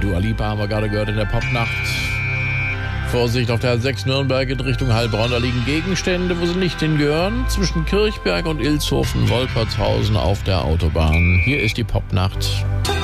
Dua Lipa haben wir gerade gehört in der Popnacht. Vorsicht auf der 6 Nürnberg in Richtung Heilbronn. Da liegen Gegenstände, wo sie nicht hingehören. Zwischen Kirchberg und Ilshofen, Wolpertshausen auf der Autobahn. Hier ist die Popnacht.